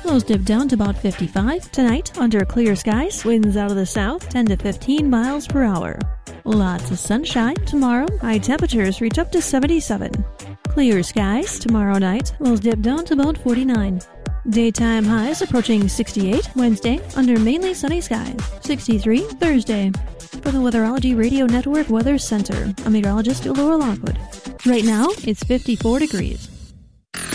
Lows dip down to about 55. Tonight, under clear skies, winds out of the south 10 to 15 miles per hour. Lots of sunshine. Tomorrow, high temperatures reach up to 77. Clear skies. Tomorrow night, lows dip down to about 49. Daytime highs approaching 68 Wednesday under mainly sunny skies. 63 Thursday. For the Weatherology Radio Network Weather Center, I'm meteorologist Laura Lockwood. Right now, it's 54 degrees.